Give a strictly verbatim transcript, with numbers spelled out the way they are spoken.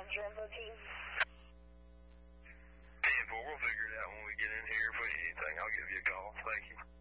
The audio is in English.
Hampshire Info Team. ten four, we'll figure it out when we get in here. If we need anything, I'll give you a call. Thank you.